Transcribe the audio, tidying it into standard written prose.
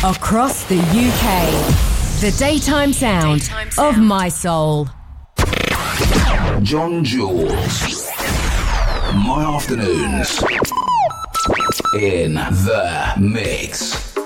Across the UK, the daytime sound of my soul. John Jules. My afternoons in the mix.